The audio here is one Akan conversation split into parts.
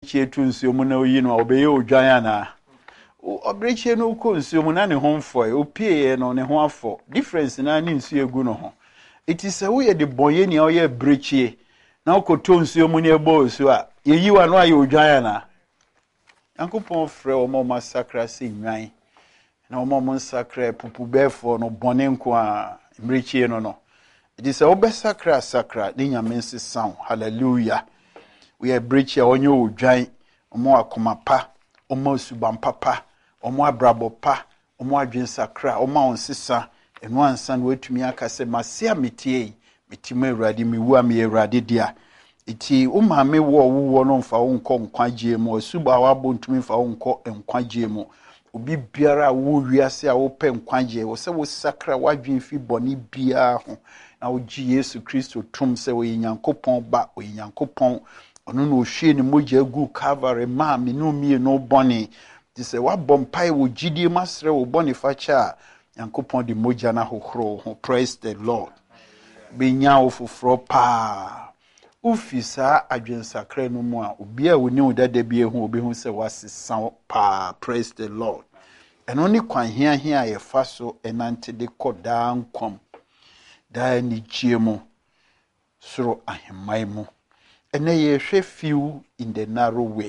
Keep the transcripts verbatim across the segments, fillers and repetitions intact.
che tu nsuo mu na oyi no obeye odwan ana obreche no ko nsuo mu na ne ho mfo e opie no ne ho afo difference na ne nsuo egu no ho it is a way the boye ni oye breche na okoto nsuo mu ne ebo so a yeyi wa no aye odwan ana Yankopon frɛ omo masakra se nwan na omo mo sakra pupu befo no bone nko a breche no no it is a obesakra sakra ne nyame nsesan hallelujah we are breach onyo odwan omo akoma pa omo suban papa omo abrabo pa omo adwen sakra omo onsesa eno ansan watumi aka se masia metie metime awurade mewu am awurade dia iti o maame wo wo no mfa wo nko nkwagie mu suba wa bontumi mfa wo nko nkwagie mu obi biara wo wiase a wo pe nkwagie wo se wo sakra wadwen fi boni bia ho na wo gi Yesu Kristo tum se wo Nyankopɔn ba wo Nyankopɔn ono no hwie ne mogya gu Calvary ma me no mie no boni ti se wa bompai wo gidie masre wo boni facha Nyankopɔn de mogya na hohoro ho praise the Lord be nya wo foforo pa ufisa adwensakra no mu a obi a woni odada bi ehu obi hu se wasesa pa praise the Lord eno ni kwan hia hia ye fa so enante de koda nkom da ni chiemu soro ahemai mu ene ye hwe few in the narrow way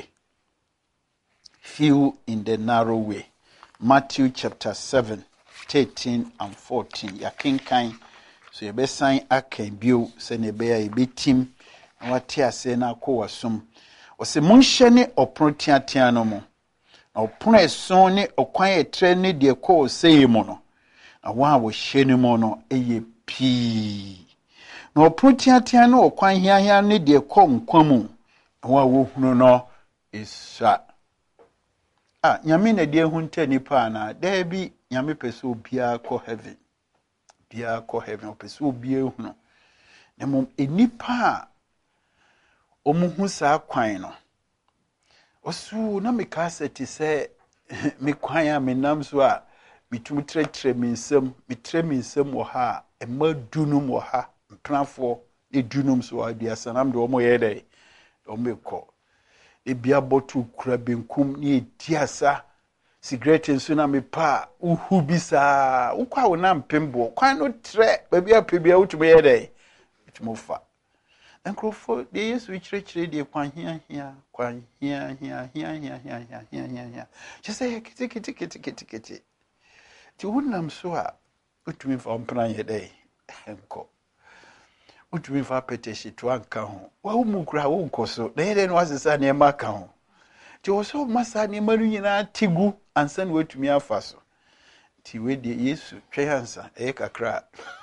few in the narrow way Matthew chapter seven thirteen and fourteen ya kinkan so ye be san akan bio se ne be ya ye betim na wate ase na akowasum o se munhye ne oprotiatia no mo na opro eson ne okwan etre ne de ko sei mo no na wa wo hye ne mo no eye pii na oprotiatia no okwan hiahia ne de ko nkwamu na wa wo hunu no isa ah nyame na de hu nta nipa na da bi nyame pese obia ko heaven bia ko heaven pese obia hunu na mom enipa omuhu sa kwan no osu na meka seti se me kwan a menam so a mitum tretre minsem mitre minsem wo ha ema dunum wo ha mprafo e dunum so adia sanam de omo ye dai omo ekọ e bia botu kura benkum ni ediasa cigarette nso na me pa uhu bisa ukwa wo na mpembo kwan no tre ba bia pe bia utum ye dai utumofa Enkrofo de Yesu chirechire de kwan hia hia kwan hia hia hia hia hia hia hia hia hia chese kiti kiti kiti kiti kiti ti wunam so a utumi fa mpran ye dai enko utumi fa peteshi to anka ho wa umu kura wo nko so na ye no wasesa na e maka ho ti wo so masa ne manu nyina tigu ansan watumi afa so ti we de Yesu twe hansa e kakra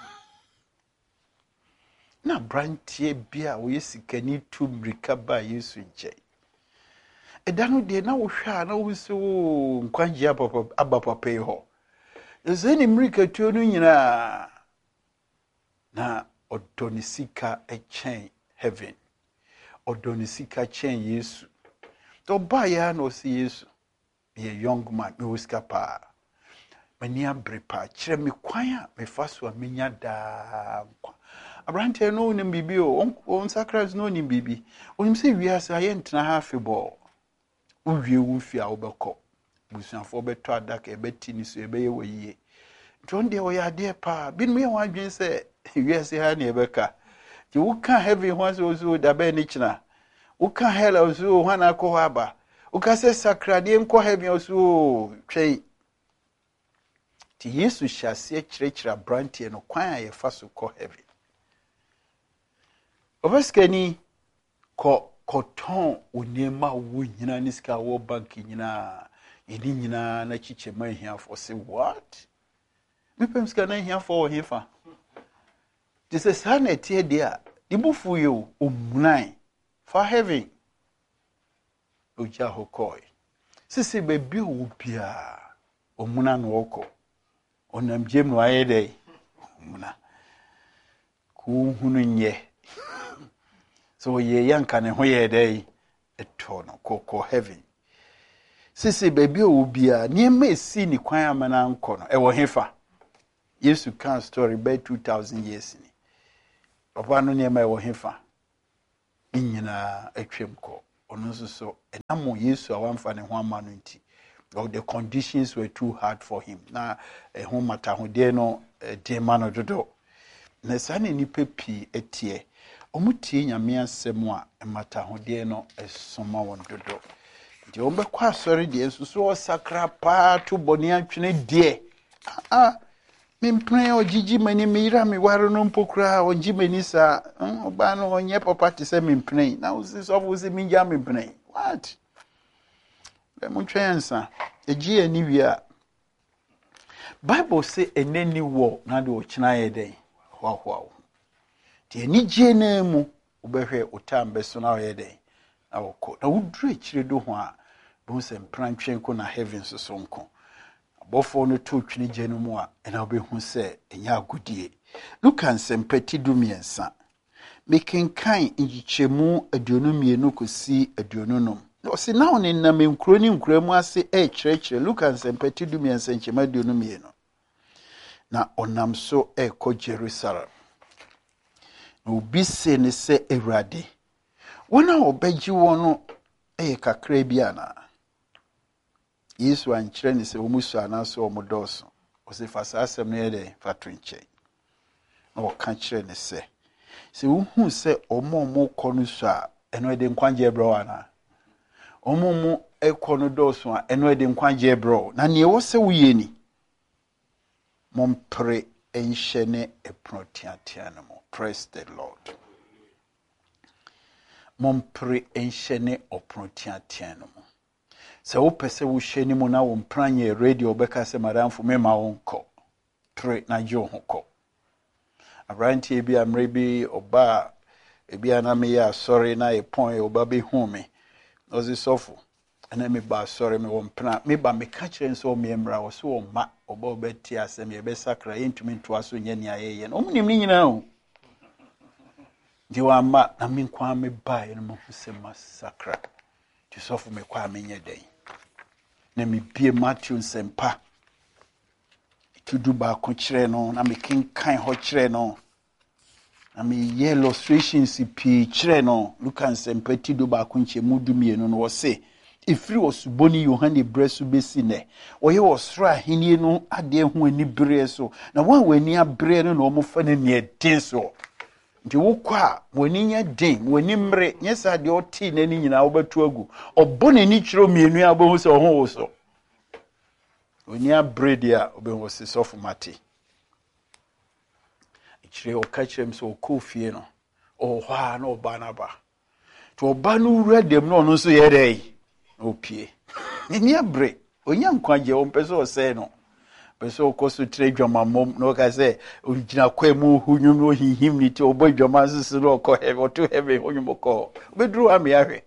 na brantie bia wo yesikani tu mrika ba Yesu nche edanu de na wo hwa na wo so nkwanji abapa abapa pe ho ezeni mrika tu no nyina na odonisika echen heaven odonisika chen Yesu to ba ya no si Yesu ye young man me wiskapa mani abrepa kire me kwan a me faso a menya da Abrante no nim bibi o on sacrament no nim bibi onim se wiase aye ntena ha febo uwie wu fi a obekọ busuafo beto adaka ebeti ni so ebeye woyie nton de oya de pa bin me wan dwen se wiase ha na ebeka ti wuka heaven ho so so da be ni kina wuka hell so ho na akọ aba wuka se sacrament nko heaven so twei ti Yesu hyase kirekira Abrante no kwan aye fa so kọ heaven Obaskani ko koton onema wo nyina ni sika wo bank nyina edi nyina na chiche ma hia for say what me pem sika na hia for hifa this is sanity there the bufu you omunai for heaven oja hokoi sisi bebi obia omuna no oko onam jem no ayede omuna ku hunu nye so ye yanka ne ho ye dai eto no koko heaven sisi baby obia ni esi ni kwan amana nko no e wo hefa Yesu kan story by two thousand years ni papa no ne ma e wo hefa nyina atwem ko ono nso so enamo Yesu awamfa ne ho ama no nti. Or the conditions were too hard for him. Na ehun matahode no de ma no dodo. Na sane nipa pi etie. Omutie nyame asem a matahode no esoma won dodo. Nti ombekwa asori de ensusu o sakra pa to boni atwene de. Ah mimpre ogigi mani mira mi waro no mpokra ongi mani sa oba no onye papa te se mimpre. Na usi so usi minja mimpre. What? Muntwensa eji aniwia Bible say enani wo na de ochina yeden hwahwa ti anije na mu obehwe otambe so na yeden na woko na wudru ekire do ho a bo se mprantwen ko na heaven so so nko abofo no to twini je no mu a na obehu se enya agudie Luka nsempati du miensa mekenkan ngichemu aduonu mienu kosi aduonu nom no si na oni na menkro ni nkro mu ase e kyerɛkyerɛ Luka nsempati du miensa nkyema aduonu mienu na onam so e ko Jerusalem no bi se ne se Awurade wona obagyi wono e kakra bi ana Yesu ankyerɛ ne se omusu anaso omodoso o se fasa asɛm ne de fatwenche na oka kyerɛ ne se se uhu se omo mo konu so a eno de nkwanje bro ana omo mo ekonu doso a eno de nkwanje bro na ne wo se wuye ni mompre enhyene eprotiatia no mo. Praise the Lord. Mompre enhyene oprotiatia no mo. Se wo pese wo hyeni mo na wo mpranye radio obeka se maramfo mema wonko pre na jo hoko abranti ebi amrebi oba ebi aname ya sorry na e pon oba be hu me ozi sofo ana me ba sorry me wo mpra me ba me ka kire nso me mra wo so ma oba obeti asem ye be sakra yentumi nto aso nya ni ayeye no omnim ni nyina o di wa ma na me kwa me ba ye no mo se masakra ti sofo me kwa me nya den na me bie Matthew sempa tudu ba ko kire no na me kinkan ho kire no na me ye illustrations pi kire no Luka nsempati do ba ko nchemu du mienu no wo se ifiri osuboni Yohane bresu besi ne oye osra henie no ade hu ani bere so na wan wani abere no na omofa ne ne den so nti wokwa wani nya den wani mre nyesa de oti na ni nyina wobatu agu obone ni kiro mienu abohu se oho wo so wani abere dia obehu se sofu mate kire okachirem so okofie no ohwa na oba na ba to oba no wura dem no no so ye dai opie ni abre onya nkwaje o mpese o se no pese o koso tre dwama mom no ka se origina kwemu hunyum no hihim ni te obo dwama sisi no ko heaven o to heaven hunyum ko bedru ame ahwe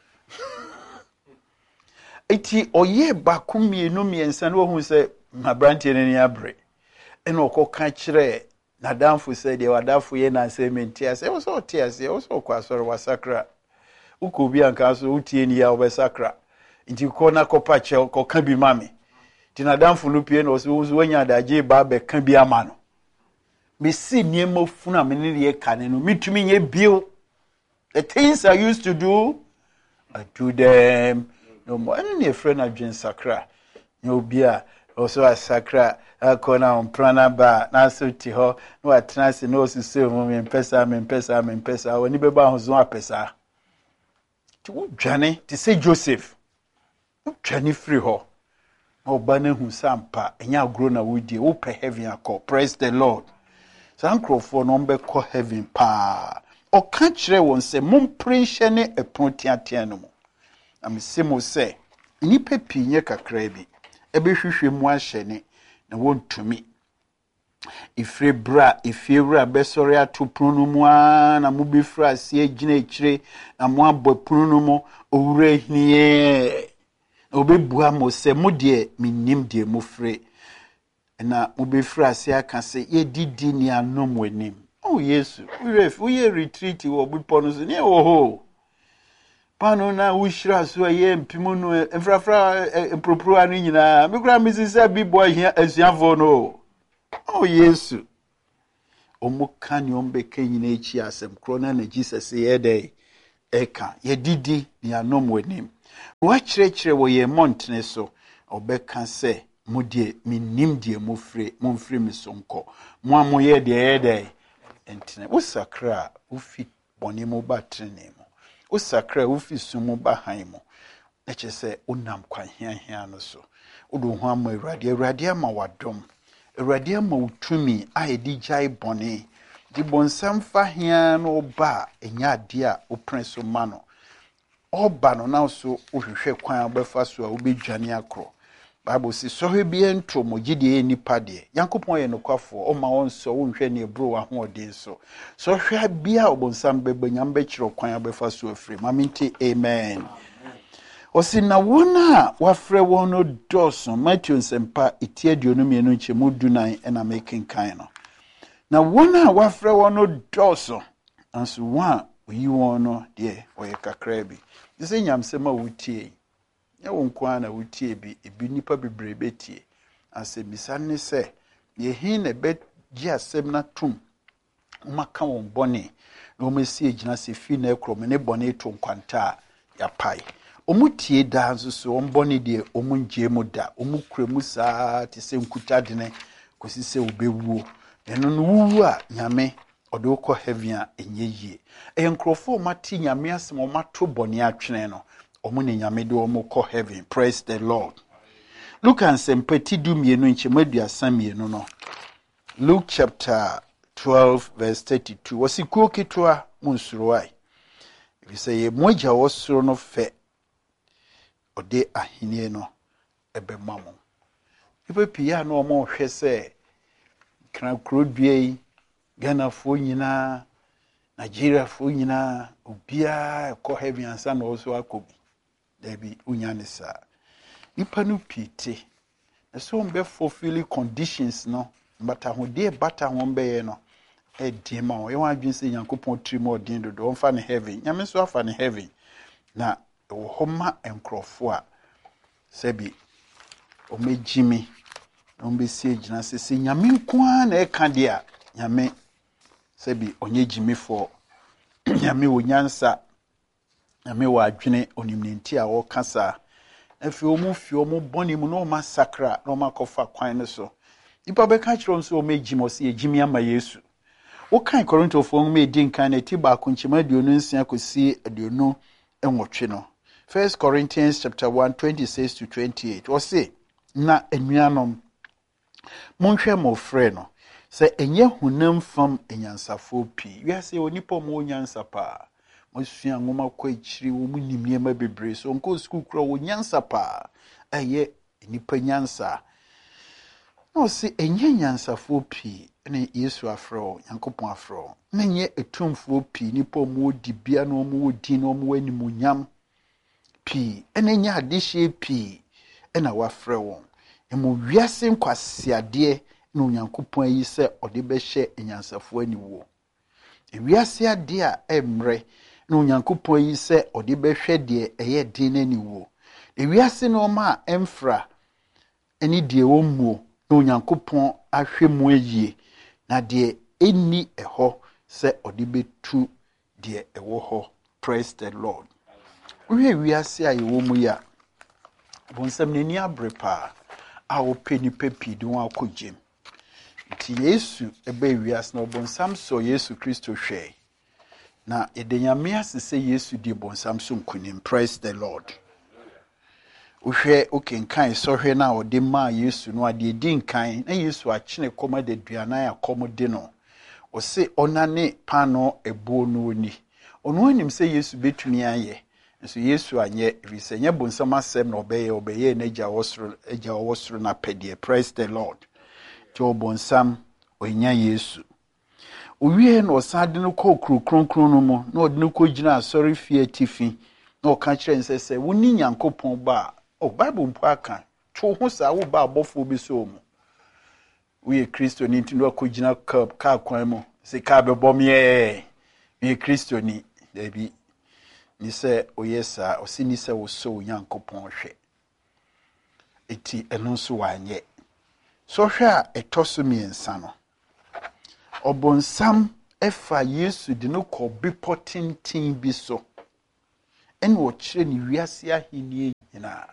eti oye ba kumienu miensa no hu se mabrantie ni abre eno okoka kire na damfu se de wadafu ye na sementi ase wo so tie ase wo so kwa soro wasakra ukobi anka so utie ni ya obesakra nti ko na kopa che ko kan bi mame ti na damfu no pie no so wanya daje ba be kan bi ama no me si niemo funa me ne ye kane no mitumi nye bio the things I used to do I do them no more any friend adwen sakra no bia also asakra akona umprana ba na so ti ho no atnase no osise mu me mpesa me mpesa me mpesa woni beba ho zo apesa ti wo dwane ti say Joseph wo dwane free ho oba na hu sampa enya agro na wodie wo pe heaven akọ. Praise the Lord. Sankrofo no mbe ko heaven pa o ka kire won se momprenhye ne epontiatia no mo amsemo se nipa pinye kakra bi ebehwehwe mu ahyene na wontumi ifre bra ifewura besori atopunu mu na mu befra ase agina ekire na mu abopunu mu owura hiniye obebua mo se mo de minim de mo fre na mu befra ase aka se ye didi ni anom wanim. Oh Yesu we we retreat wo bipono so ne oho pano na ushira so ye mpimu no enfrafra empropro anu nyina mekura misisa bibo ahia asuafo no. Oh Yesu omuka ni ombe kenyina echi asem krona na Jesus ye dey eka ye didi ni anom wanim wa kyerɛkyerɛ wo ye montene so obɛka sɛ mudie minim die mufre mumfre misonko mo amoye de yede entene wo sakra wo fi bɔne mu ba trene mu wo sakra wo fi sumu ba han mu eche sɛ unam kwa hia hia no so wo do ho ama Awurade Awurade ama wadom Awurade ama utumi a edi gyae bɔne di bonsam fa hia no ba enya ade a wo prince ma no oba no na so wo hwehwɛ kwan obefa so a wo bedwane akro Bible says so he be ento mo gidie nipa de Yankopon ye nokwafo o ma won so wo hwɛ ne ebro wa ho odin so so hwɛ bia obonsam bebanyam be kyerɛ kwan obefa so afiri maminti amen Osi na wona wafrɛ won no doso Matthew sempa itie duonu mienu nchemu dunan ena making kan no na wona wafrɛ won no doso anso wa oyi won no de oye kakra bi dise nyamsema wutie ya wonkwa na wutie bi ebi nipa bebre betie asebisa ne se ye hin na be gi asem na tum maka won bone na omesi egina se fi na ekrom ne bone to nkwanta ya pai omutie da nso so on bone de omunje mu da omukremu saa te se nkuta de ne kosi se obewuo eno no wuwu a nyame ode ukọ heaven a enye yie e nkrofo mati nyame asem o mato bone atwene no omu ne nyame de omu kọ heaven praise the Lord Luke and sempeti du mienu nchemadu asamienu no Luke chapter twelve verse thirty-two wasikuo kitwa munsuruai if say ye moja wosoro no fe ode ahenie no ebe mamo ipe pia no omo hwe se kran krodue Ghana fo nyina Nigeria fo nyina obia kọ heaven ansa na oso akobi Debi unyanisa. Nipa no pite. Na so mbe fulfill conditions no. But ahode bata ho mbe no. E di ma wo. Ye wan adwin se Yankopon trimo odin dodo. On fa ne heaven. Nyame so afa ne heaven. Na wo homa enkrofo a sebi o mejimi. No mbe sie gina se se nyame nkoa na e ka de a nyame sebi onye jimi fo. Nyame wo nyansa Nyame wa adwene onimnenti a wo kasa afi omu fi omu boni mu no masakra no makofa kwan ne so ipa be ka kiro nso o megimo se ejimi ama Yesu wo kan Korinto fo mu edi nkan na ti ba kunchima aduonu nsia kosi aduonu enwotwe no First Corinthians chapter one twenty-six to twenty-eight wo se na enuanom monhwe mo frɛ no se enye hunam fam enyansafo pi wi ase onipa mo nyansa pa Osua ngoma kwa ichiri wo mu nimniema bebre so nko school kura wo nyansa pa eye nipa nyansa no se enye nyansafo pi ne Yesu afro Yankopon afro na nye etumfo pi nipa mu odi bia no mu odi no mu animunyam pi ene nya adehye pi ena wafrɛ won emu wiase nkwasiade no Yankopon ayi se ode behye nyansafo aniwo wiase ade a emre no Nyankopon yi se odi behwe de eye din nani wo ewiase no ma emfra eni de wo muo no Nyankopon ahwe mu ayie na de eni eho se odi betu de ewo ho praise the Lord we wiase aye wo mu ya bonsam nani abrepa a wo peni pepi de won akogem ti Yesu ebe wiase no bonsam so Yesu Kristo hwe na edenyame asese Yesu di bonsam so nkunim praise the Lord uhwe okenkan so hwe na ode ma Yesu no ade di nkan na Yesu akene koma de duana ya komode no o se onane pano ebo no oni ono anim se Yesu betumi aye nso Yesu anye vise nya bonsam asem na obeye obeye na eja wosoro eja wosoro na pedie praise the Lord to bonsam onya Yesu Owie no osade no ko krokronkron no mu na ode no ko gina asori fie tifi na o ka kire nse se woni Nyankopon ba o Bible mpo aka to ho sa wo ba abofo bi so mu we Kristo ni ntindo ko gina ka ka kwan mu se ka be bom ye we Kristo ni dabi ni se oyesa o si ni se wo so Nyankopon hwe eti eno so wanye so hwe a etoso miensa no Obonsam efa Yesu de no ko bipotintin bi so ɛna ɔkyerɛ ne wiase ahenni nyinaa.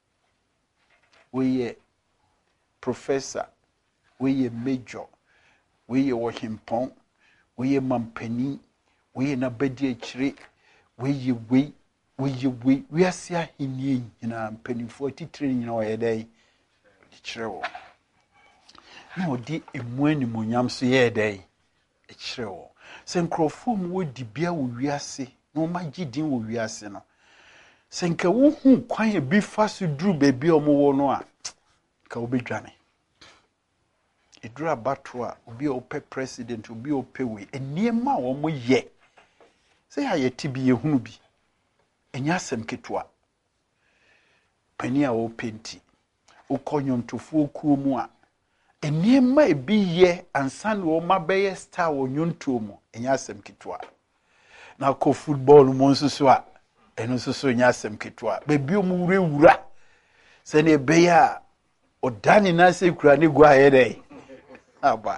Woyɛ professor, woyɛ major, woyɛ wɔhempɔn, woyɛ mampani, woyɛ nabadi akyire, woyɛ wei, woyɛ wei, wiase ahenni nyinaa mpanimfoɔ titire nyinaa ɔyɛ dɛn kyerɛ wɔ. Na ɔde emu animonyam so yɛ dɛn kyerɛ wɔ. Sɛ nkurɔfoɔ mu wɔdi bia wɔ wiase na wɔmagye din wɔ wiase no. Sɛ nka wohu kwan a bi fa so duru baabi a ɔmo wɔ no a ka wobɛdwane. Eduru abato a obi a ɔpɛ president, obi a ɔpɛ wei, nneɛma a wɔmo yɛ. Sɛ yɛ ayɛ ti bi yɛhunu bi. Ɛnyɛ asɛm ketewa. Pani a wɔpɛ nti. Wokɔ nnwontofoɔ kuo mu a nneɛma a bi yɛ ansa na wɔma bɛyɛ star wɔ nnwontoɔ mu. Ɛnyɛ asɛm ketewa. Na kɔ football mu nso so a ɛno nso so nyɛ asɛm ketewa. Baabi ɔmo wurawura. Sɛ ne ɛbɛyɛ a ɔdane na sɛ kura ne gua yɛ dɛ. Aba.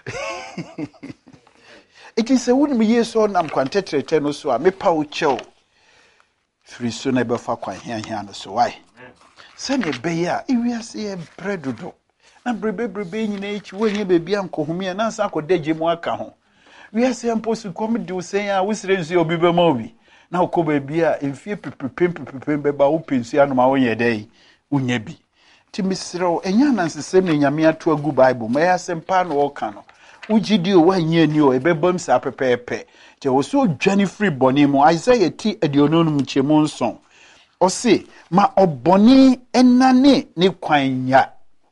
Iti sɛ wonim Yesu ɔnam kwantetrete no so a mepa wo kyɛw. Firi so na ɛbɛfa kwan hiahia no so why. Sɛ ne ɛbɛyɛ a ewiase yɛ brɛ dodo. Na brebebrebe nyina echi wonye baabi ankɔhome a nansa akɔda gye mu aka ho. Wiase ampo su kɔm de wo sɛn a wosire nsu obi bɛma obi. Na wokɔ baabi a mfie pepepem pepepem bɛba wo pensu anoma wonyɛ dɛ wonya bi. Ti misrɛw enya nansesɛm ne nyame ato agu Bible ma yɛ asɛm pa na wɔka no. Wogidi o wanyɛ ni o ɛbɛbam sa pɛpɛɛpɛ. Te wo so dwane free bɔne mu Isaiah ti aduonum nkyɛmu nson. Ɔse ma ɔbɔne enane ne kwan nya.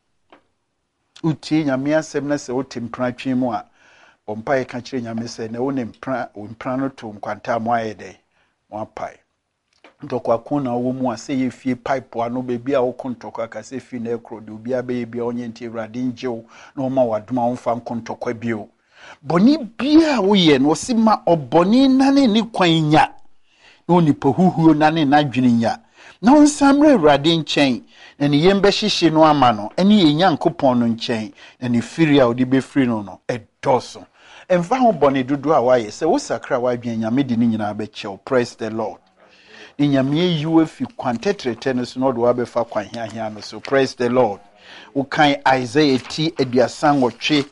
Utie nyame asɛm na sɛ wote mpra twe mu a ɔmpa yɛ ka kyerɛ nyame sɛ na wo ne mpra mpra no to nkwanta mo ayɛ dɛ mo apae. Ntɔkwa ko na wo mu a sɛ yɛ fie pipe ano baabi a wo kontɔkwa ka sɛ fi na ekro de obi abɛyɛ bia onye nti Awurade ngyew na ɔma wadoma wo mfa nkontɔkwa bio. Bɔne bia wo yɛ no si ma ɔbɔne nane ne kwan nya. Na onipa huhuo nane na dwene nya. Na onsamre Awurade nkyɛn na ne yɛm bɛhyehye no ama no ɛne yɛ Nyankopɔn no nkyɛn na ne firi a ɔde bɛfiri no no ɛdɔso. Ɛmfa ho bɔne dodo a wayɛ sɛ wo sakra wadwen nyame de ne nyinaa bɛkyɛw. Praise the Lord. Ne nyame yiwe fi kwantetrete no so no do abɛfa kwan hiahia no so. Praise the Lord. Wo kan Isaiah ti aduasa nwɔtwe.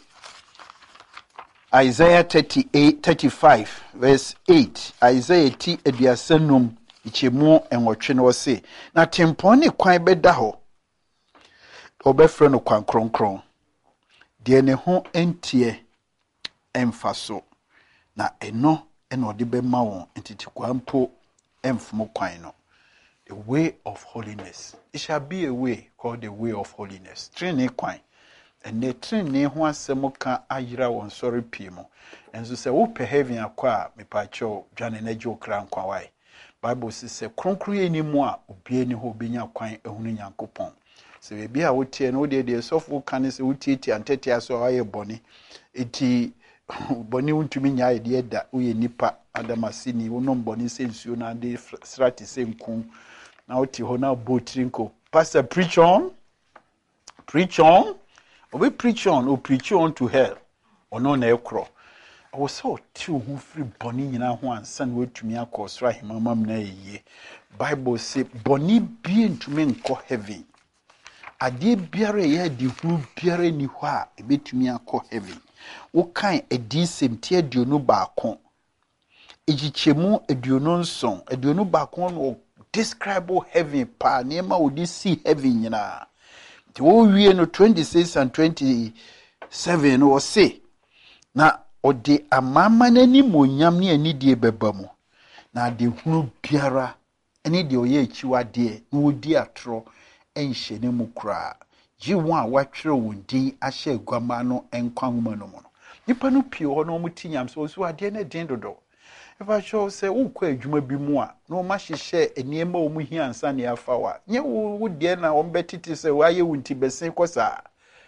Isaiah thirty-eight thirty-five verse eight. Isaiah ti aduasa num ichemu enwɔtwe no se na tempɔn ne kwan bɛda hɔ. Ɔbɛfrɛ no kwan kronkron. De ne ho entie emfa so. Na eno eno de bɛma wɔn entiti kwampo emfumo kwan no. The way of holiness. It shall be a way called the way of holiness. Trine kwan. And the trine ho asɛm ka ayira wɔn sɔre pie mu. Enso sɛ wo pɛ heaven akwa me pa cho dwane na gye okra nkwa wai. Bible says sɛ kronkron yɛ ni mu a obie ni ho benya kwan ehunu Nyankopɔn. Sɛ bebi a wotie no de de sɔfo ka ne sɛ wotie tie antete aso ayɛ bɔne. Eti bɔne wontumi nya ayɛ da woyɛ nipa adamasini wonom bɔne sɛ nsuo na de strati sɛ nku na wote ho na botrinko. Pastor, preach on. Preach on. Obi preach on or preach on to hell. Ono na ekro. I was so two who free boni nyina ho ansa na wetumi akosra himamam na yeye. Bible say boni bi ntumi nkɔ heaven. Ade biara ye di hu biara ni hɔ a ebetumi akɔ heaven. Wo kan edi semti aduonu baako. Ejichemu aduonu nson. Aduonu baako no describe heaven pa nema odi see heaven nyina. Ti wo wie no twenty-six and twenty-seven no say na ode amama nani monyam ne ani die beba mu na de hunu biara ene de oye achiwade na wodi atro enhye ne mu kura ji won a watwere won din ahye aguama no enkwahoma no mu no nipa no pie ho no mutinyam so so ade na din dodo eba show say wo kwa adwuma bi mu a no ma hyehye eniema wo mu hi ansa ne afa wa nye wo de na wo betiti say wa ye wunti besen kosa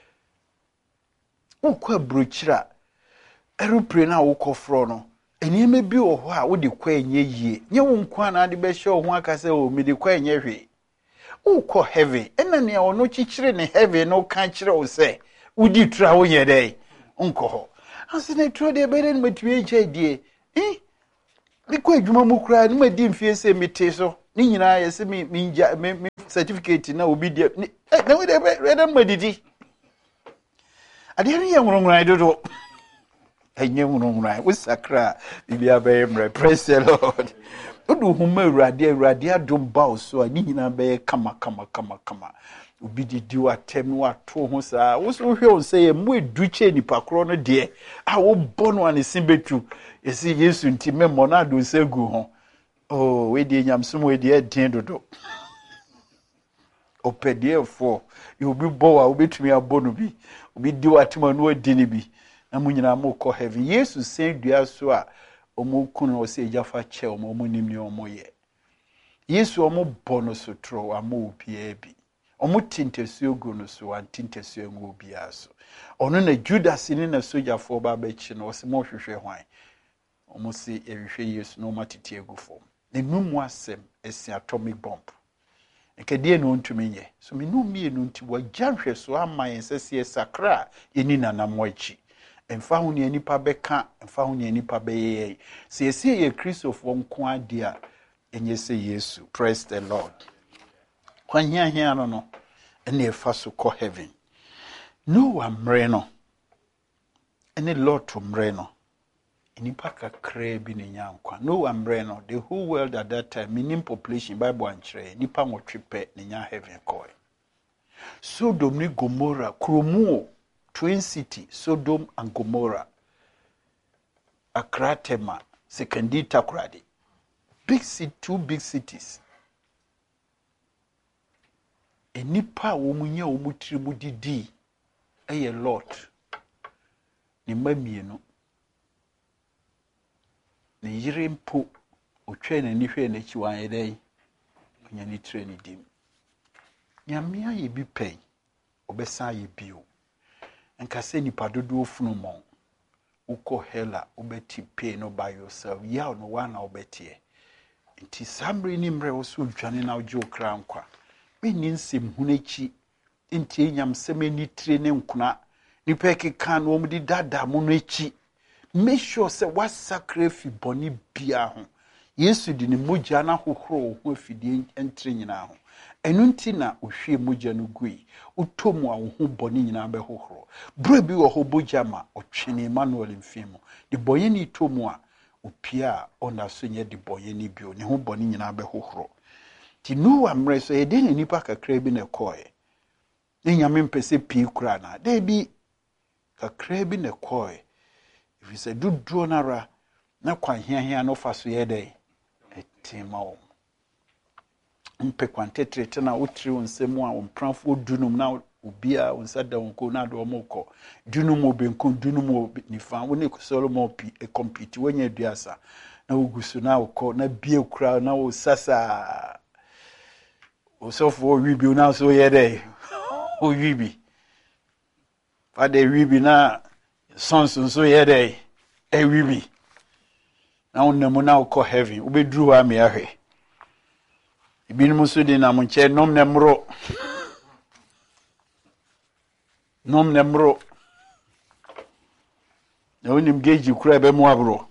wo kwa brochira aeroplane na wo kɔfrɔ no eniema bi wɔ hɔ a wo de kwa enye yie nye wo nkwa na de bɛ hye ho aka say o me de kwa enye hwe wo kɔ heaven ena ne ono chichire ne heaven no ka kyerɛ wo say wo di tura wo yɛ dɛ nkɔ hɔ anse ne turo de bɛre ne matue gye die eh me kwa adwuma mu kura ni madi mfie se mete so ni nyina yesi me me me certificate na obi dia na we dey ready madidi ade ni ye nwonwran dodo enye nwonwran we sakra bibia be mre praise the Lord odu huma awurade awurade adom ba so ni nyina be kama kama kama kama obi didi watem no ato ho saa wo so hwe on say mu eduche nipa kro no de a wo bono ane simbetu yesi Yesu nti memmo na do segu ho oh we de nyamsom we de den dodo opedefo you be bowa obetumi abono bi obi di watem no adi ni bi na munyina mo ko heaven Yesu sen dua so a omukunu o se jafa che omo nimni omo ye Yesu omo bono so tro amo obi bi omo tintesuo gu no so antintesuo ngu obi aso ono na Judas ni na sojafo ba ba chi no se mo hwehwe hwan omo se ehwehwe Yesu no matete agufo na numu asem esi atomic bomb nkede no ntumi nye so me no mie no nti wagyanhwe so aman sese sakra yeni nanamo achi emfa hu ne nipa beka emfa hu ne nipa beye se ese ye Christopher nko ade a enye se Yesu praise the Lord kwa hia hia no no ene efa so ko heaven no amre no ene Lord to mre no nipa kakra bi ne nyankwa no amre no the whole world at that time minimum population Bible anchre nipa nwotwepe ne nya heaven koi Sodom ni Gomorrah kromu twin city Sodom and Gomorrah Akratema Sekendi Takrade big city two big cities enipa wo munye wo mutiri mudidi eye Lot ni mamienu ni yire mpo otwe na ni hwe na chi wan yedai onya ni tire ni dim nyamia ye bi pen obesa ye bio enka se nipa dodo ofunu mon uko hela obeti pay no by yourself ya no wana obetie nti samre ni mre wo so dwane na ojo kra nkwa meni nsem hunechi nti enyam semeni tire ne nkuna nipa keka no omdi dada mo no echi make sure say what sacrifice boni bia ho Yesu di ne mogya na hohoro ho afidie entre nyina ho enu nti na ohwe mogya no gui utomu a ho boni nyina be hohoro bro bi wo ho bogya ma otwene Emmanuel mfimo de boye ni tomu a opia ona so nye de boye ni bio ne ho boni nyina be hohoro ti nu amre so e de ne nipa kakra bi na koe ne nyame mpese pi kura na de bi kakra bi na koe if you say do do nara na kwa hia hia no fa so ye de etima o mpe kwantetre na utri onsemu a ompranfo dunum na obia onsada onko na do omoko dunum obenko dunum obnifa woni kusolo mo pi e compete wenya duasa na ugusu na okọ na bie kura na o sasa osofo wibi na so ye de o wibi fa de wibi na sonso so ye de e wibi na onemu na okọ heaven obedru wa me ahwe ibinum so di na munche nom ne mro nom ne mro na onim geji kura be mu abro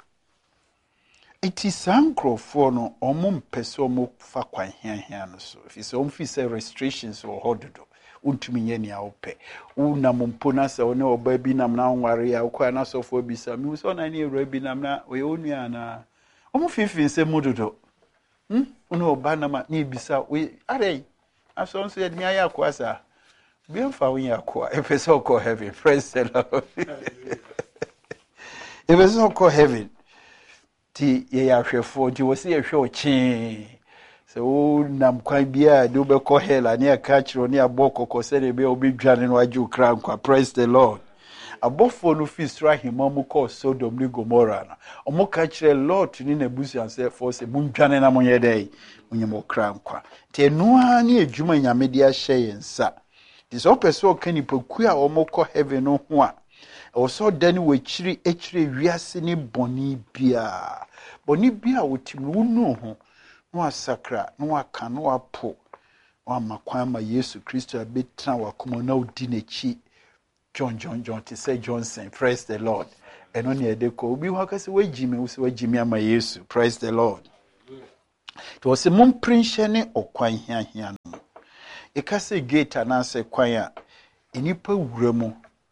iti sankrofo no omo mpese omo fa kwan hiahia no so if so omo fi say restrictions or hododo untumi nye ni awope una mumpo na se one oba bi nam na nware ya kwa na sofo bi sa mi so na ni ewra bi nam na we onua na omo fifi se mudodo hm ono oba na ma ni bisa we are aso nso ye nya ya kwa sa bi mfa wo ya kwa e pese okọ heaven praise the Lord e pese okọ heaven ti ye ya hwefo ti wo se ye hwe ochi so nam kwa bia do be ko hela ne aka chiro ne abokoko se ne be obi dwane no aju kra nkwa praise the Lord abofo no fi sra himamu ko Sodom ni Gomorrah na omo ka chire Lot ni na busu anse for se mun dwane na monye dai onyemo kra nkwa te enoa ne adwuma nyame dia hye yensa ti so person kani poku a omo ko heaven no ho a oso dani we chiri echire wiase ni boni bia boni bia wotim wonu ho no asakra no aka no apo wa makwan ma Yesu Kristo abetra wakoma na odi nechi John John John to say Johnson praise the Lord eno ne edeko obi ho akase wagime wo se wagime ama Yesu. Praise the Lord. To se mum prince ne okwan hia hia no ekase gate anase kwan a enipa wura mu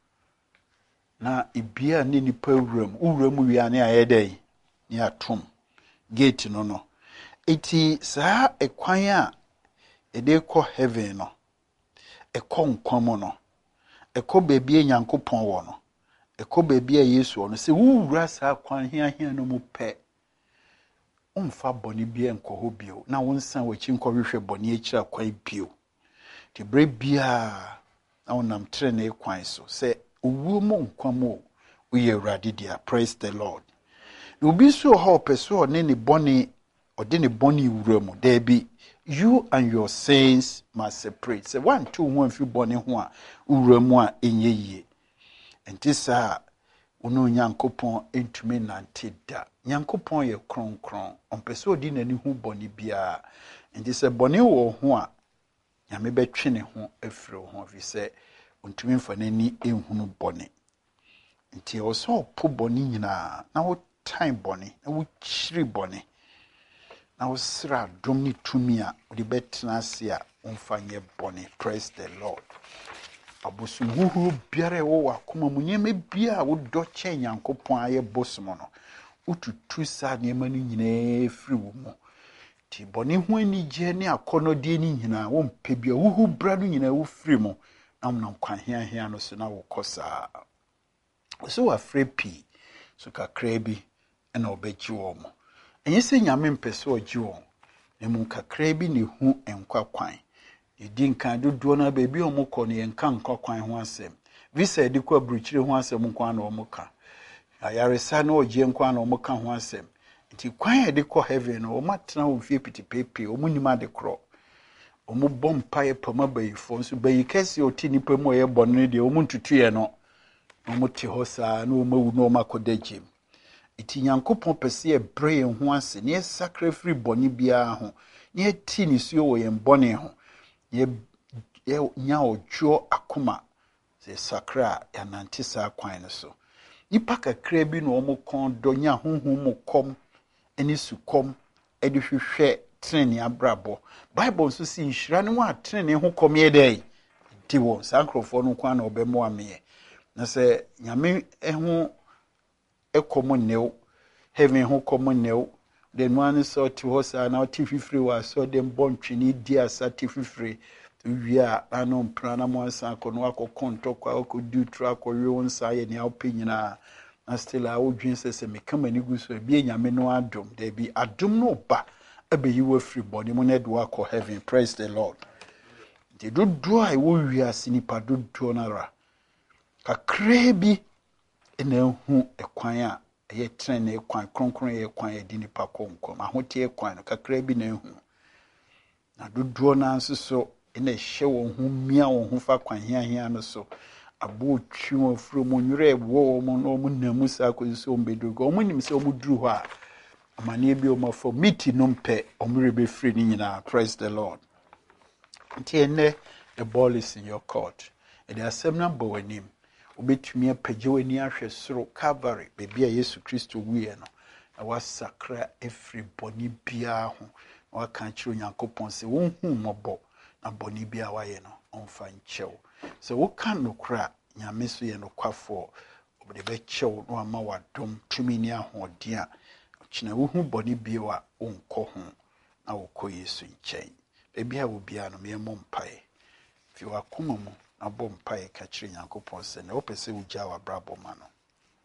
na ibia ne nipa wura mu wura mu wi ane ayedai ni atom gate no no eti saa ekwan a edeko heaven no ekọ nkwa no ekọ beebi Nyankopon wo no ekọ beebi a Yesu wo no se wura saa kwan hia hia no mu pe umfa boni bia enko ho bio na wonsan wachi nko hwehwe boni akira kwan bio te bre bia na wonam tre na kwan so se owuo mo nkwamo uye Awurade dia. Praise the Lord. No bi so ho peso ne ne boni ode ne boni wura mu there be you and your sins must separate. Say one two one fi boni ho a wura mu a enye yie enti sa ono Nyankopon entumi nante da. Nyankopon ye kronkron ompese odi nani hu boni bia enti se boni wo ho a nyame betwe ne ho afiro ho fi se ontumi mfa nani ehunu boni enti o so po boni nyina na wo time boni na wo chiri boni na wo sra dom ni tumi a odi betena ase a umfa nye boni. Praise the Lord. Abosu huhuru biare wo wakoma munyeme bia wo do che Nyankopon aye bosomo no ututu sa niema ni nyina firi wo mu ti boni ho ani je ne akonodie ni nyina wo mpe bia huhu bra no nyina wo firi mu na mo kwan hia hia no so na wo kosa so afre pi so kakra bi na obeji wo mu enye se nyame mpese oji wo ne mu kakra bi ne hu enkwa kwan edi nkan dodo na beebi omukọ ne enka nkwa kwan ho asem visa edi kwa bruchire ho asem nkwa na omuka ayaresa na oje nkwa na omuka ho asem nti kwan edi kwa heaven no omatena wo fie pitipepe omunima de kro omu bompa ye pama bayifo nso bayikase oti nipa mu ye bonne de omuntutu ye no omuti hosa na omawu na omakodagim iti Nyankopon pese e bre ho ase ne sacrifice boni bia ho ne ti ni suo wo ye boni ho ye ye nya ojo akoma se sakra ya nantisa kwan no so nipa kakra bi no omukon do nya honhom mu kom eni sukom edi hwehwe treni abrabo Bible so si nhira ne wa treni ho kom ye dai ti wo sankrofo no kwan na obemo ame na se nyame eho ekomo new heaven ho komo new the one so ti hosa na ti fifiri wa so dem bontwini di asati fifiri wia anu prana mo ansa kono akokonto kwa akodu tra ko wi wonsa ye ne awpenyina na still a wodwin sese me kama ni gu so bi nyame no adom there be adom no ba abeyi wa free body mo ne do akọ heaven. Praise the Lord. The do do I wo wi asinipa do do nara kakra bi ena hu ekwan a ye tren na ekwan kronkron ye ekwan ye di nipa konkom ahote ekwan no kakra bi na hu na dodo na nso so ena hye wo hu mia wo hu fa kwan hia hia no so abo twi wo fro mo nwure wo mo no mo namu sa ko so ombedogo mo nim se o muduru ho a amane bi o mafo miti no mpe o mrebe free ni nyina. Praise the Lord. Ntene the ball is in your court. It is some number wanim obetumi apagye wani ahwe soro Calvary bebi a Yesu Kristo wiye no na wasakra every boni bia ho na waka kiro Nyankopon se wo hu mobo na boni bia waye no onfa nchew so wo kan no kra nyame so ye no kwafo obde be chew no ama wadom tumi ni ahoden a kina wo hu boni bia wa onko ho na wo kọ Yesu nchen bebi a wo bia no me mompae fi wakoma mu abom pae ka kire Nyankopon se na opese ugya wa brabo ma no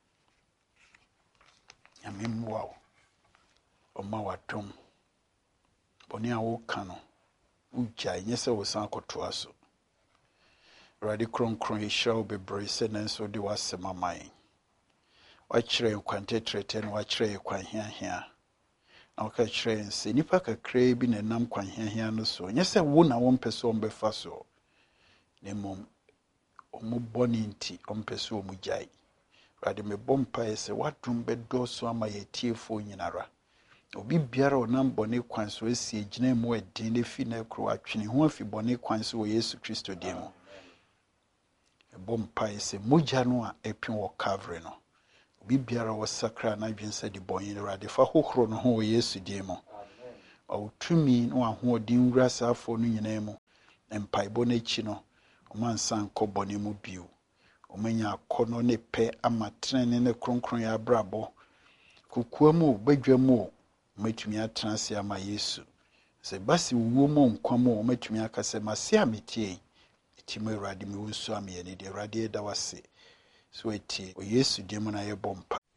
nyame mwa wo oma wadom boni a wo ka no ugya nyese wo san koto aso radi kronkron yishrawo bebre se nanso de wasema mai wa kire kwante trete no wa kire kwan hia hia na wa ka kire nse nipa kakra bi na nam kwan hia hia no so nyese wo na wo mpese wo mbefa so nemom omu boni nti ompese omu jai rade me bompa ese wadum bedoso ama yetiefo nyinara obi biara onam boni kwanso esi egina mu edin ne fi na kro atwene ho afi boni kwanso wo Yesu Kristo demo e bompa ese mugya no a epin wo Calvary no obi biara wasakra na adwen sɛ de bɔnye Awurade fa hohoro no ho wɔ Yesu din mu ɔtumi na wahoɔden wura saafo no nyinaa mu mpaebɔ no akyi no ɔmansa nkɔ bɔne mu bio ɔmanya akɔnɔ ne pɛ ama trene ne kronkron ya abrabɔ kokua mu badwa mu ɔmatumi atena ase ama Yesu sɛ basi wuo mu nkwa mu ɔmatumi aka sɛ mase ametie ɛtimi Awurade me wusu ameyɛ ne de Awurade da wase so etie o Yesu din mu na yɛbɔ mpa